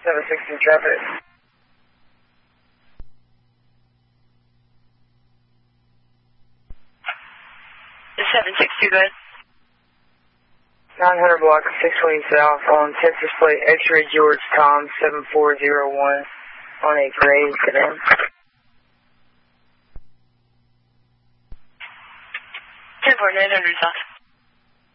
760 traffic. 762, go ahead. 900 block 620 south on Texas plate X-ray George Tom 7401 on a gray sedan. 10-4, 900 south.